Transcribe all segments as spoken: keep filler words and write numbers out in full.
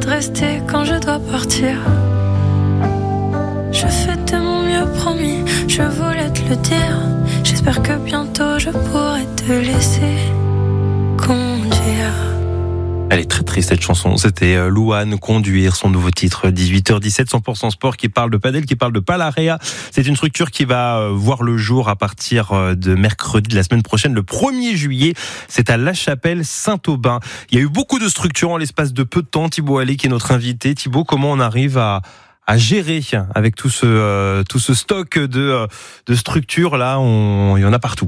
de rester quand je dois partir. Je fais de mon mieux, promis, je voulais te le dire. J'espère que bientôt je pourrai te laisser conduire. Elle est très triste cette chanson, c'était Louane, Conduire, son nouveau titre, dix-huit heures dix-sept, cent pour cent sport qui parle de padel, qui parle de Palarea. C'est une structure qui va voir le jour à partir de mercredi de la semaine prochaine, le premier juillet. C'est à La Chapelle, Saint-Aubin. Il y a eu beaucoup de structures en l'espace de peu de temps. Thibaut Allais qui est notre invité. Thibaut, comment on arrive à... à gérer avec tout ce euh, tout ce stock de euh, de structures là, on, il y en a partout.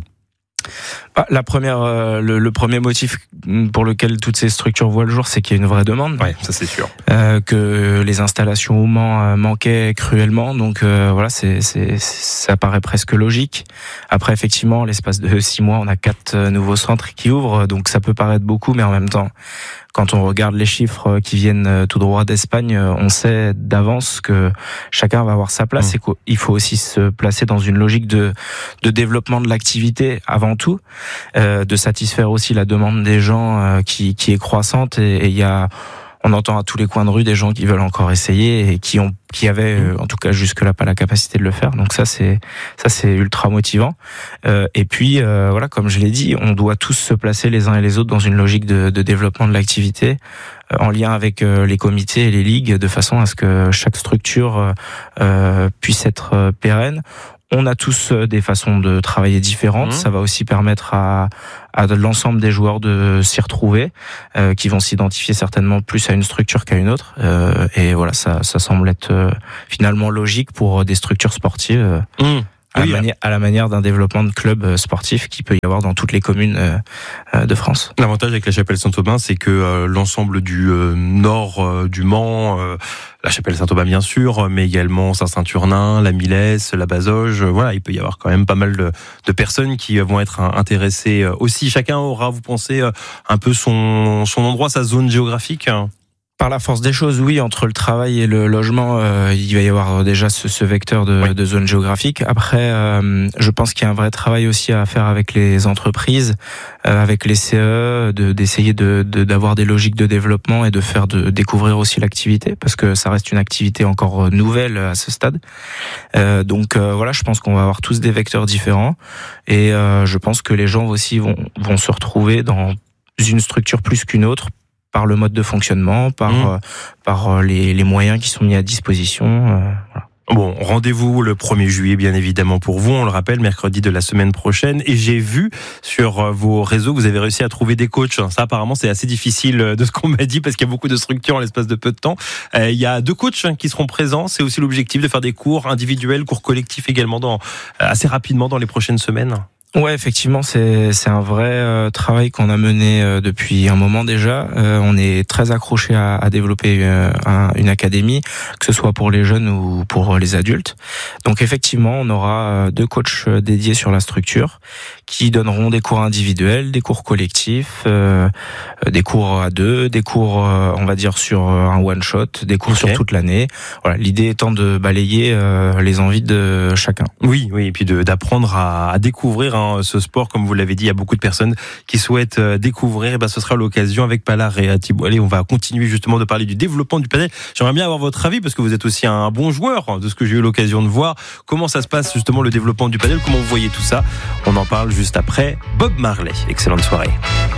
Ah, la première, euh, le, le premier motif pour lequel toutes ces structures voient le jour, c'est qu'il y a une vraie demande. Ouais, ça c'est sûr. Euh, que les installations au Mans euh, manquaient cruellement, donc euh, voilà, c'est, c'est, ça paraît presque logique. Après, effectivement, l'espace de six mois, on a quatre euh, nouveaux centres qui ouvrent, donc ça peut paraître beaucoup, mais en même temps, quand on regarde les chiffres qui viennent tout droit d'Espagne, on sait d'avance que chacun va avoir sa place mmh. et qu'il faut aussi se placer dans une logique de, de développement de l'activité avant tout, euh, de satisfaire aussi la demande des gens euh, qui, qui est croissante et il y a... On entend à tous les coins de rue des gens qui veulent encore essayer et qui ont, qui avaient, euh, en tout cas jusque-là, pas la capacité de le faire. Donc ça, c'est, ça, c'est ultra motivant. Euh, et puis, euh, voilà, comme je l'ai dit, on doit tous se placer les uns et les autres dans une logique de, de développement de l'activité, euh, en lien avec euh, les comités et les ligues, de façon à ce que chaque structure euh, puisse être euh, pérenne. On a tous des façons de travailler différentes. Mmh. Ça va aussi permettre à, à l'ensemble des joueurs de s'y retrouver, euh, qui vont s'identifier certainement plus à une structure qu'à une autre. Euh, et voilà, ça, ça semble être euh, finalement logique pour des structures sportives. Mmh. À, oui, la manière, à la manière d'un développement de club sportif qui peut y avoir dans toutes les communes euh, de France. L'avantage avec la Chapelle Saint-Aubin, c'est que euh, l'ensemble du euh, nord euh, du Mans, euh, la Chapelle Saint-Aubin bien sûr, mais également Saint-Saturnin, la Milesse, la Bazoge, euh, voilà, il peut y avoir quand même pas mal de, de personnes qui vont être intéressées aussi. Chacun aura, vous pensez, un peu son, son endroit, sa zone géographique ? Par la force des choses, oui, entre le travail et le logement, euh, il va y avoir déjà ce, ce vecteur de, oui. de zone géographique. Après, euh, je pense qu'il y a un vrai travail aussi à faire avec les entreprises, euh, avec les C E, de, d'essayer de, de, d'avoir des logiques de développement et de faire de, découvrir aussi l'activité, parce que ça reste une activité encore nouvelle à ce stade. Euh, donc euh, voilà, je pense qu'on va avoir tous des vecteurs différents, et euh, je pense que les gens aussi vont, vont se retrouver dans une structure plus qu'une autre, par le mode de fonctionnement, par mmh. euh, par les, les moyens qui sont mis à disposition. Euh, voilà. Bon, rendez-vous le premier juillet, bien évidemment, pour vous. On le rappelle, mercredi de la semaine prochaine. Et j'ai vu sur vos réseaux que vous avez réussi à trouver des coachs. Ça, apparemment, c'est assez difficile de ce qu'on m'a dit parce qu'il y a beaucoup de structures en l'espace de peu de temps. Euh, il y a deux coachs qui seront présents. C'est aussi l'objectif de faire des cours individuels, cours collectifs également, dans, assez rapidement dans les prochaines semaines. Ouais, effectivement, c'est c'est un vrai euh, travail qu'on a mené euh, depuis un moment déjà. Euh, on est très accroché à, à développer euh, un, une académie, que ce soit pour les jeunes ou pour les adultes. Donc effectivement, on aura euh, deux coachs dédiés sur la structure qui donneront des cours individuels, des cours collectifs, euh, des cours à deux, des cours, euh, on va dire, sur un one shot, des cours okay. sur toute l'année. Voilà, l'idée étant de balayer euh, les envies de chacun. Oui, oui, et puis de d'apprendre à, à découvrir un ce sport, comme vous l'avez dit, il y a beaucoup de personnes qui souhaitent découvrir, et ben ce sera l'occasion avec Palarea. Thibaut, allez, on va continuer justement de parler du développement du padel. J'aimerais bien avoir votre avis parce que vous êtes aussi un bon joueur, de ce que j'ai eu l'occasion de voir. Comment ça se passe justement le développement du padel? Comment vous voyez tout ça? On en parle juste après Bob Marley. Excellente soirée.